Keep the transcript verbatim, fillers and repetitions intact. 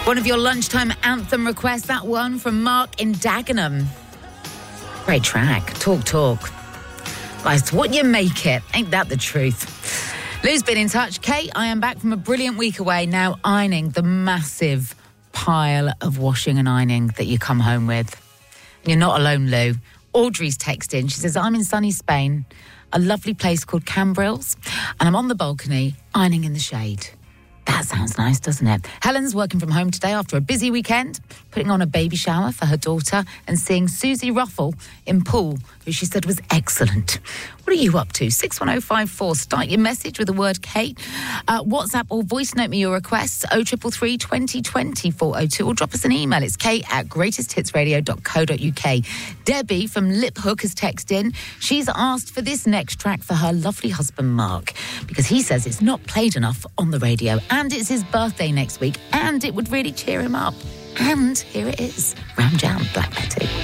One of your lunchtime anthem requests, that one from Mark in Dagenham. Great track. Talk, talk. It's what you make it. Ain't that the truth? Lou's been in touch. Kate, I am back from a brilliant week away, now ironing the massive pile of washing and ironing that you come home with. You're not alone, Lou. Audrey's texted in. She says, I'm in sunny Spain, a lovely place called Cambrils, and I'm on the balcony ironing in the shade. That sounds nice, doesn't it? Helen's working from home today after a busy weekend, putting on a baby shower for her daughter and seeing Susie Ruffle in Poole, who she said was excellent. What are you up to? six one oh five four. Start your message with the word Kate. Uh, WhatsApp or voice note me your requests, oh three three three, twenty twenty, four oh two, or drop us an email. It's kate at greatest hits radio dot co dot uk. Debbie from Lip Hook has texted in. She's asked for this next track for her lovely husband, Mark, because he says it's not played enough on the radio, and it's his birthday next week, and it would really cheer him up. And here it is, Ram Jam, Black Betty.